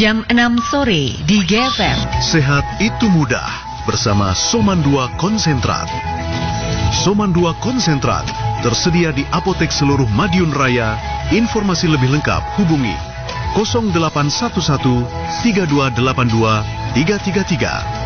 jam 6 sore di GFM. Sehat itu mudah bersama Soman 2 Konsentrat. Soman 2 Konsentrat tersedia di apotek seluruh Madiun Raya. Informasi lebih lengkap hubungi 0811 3282 333.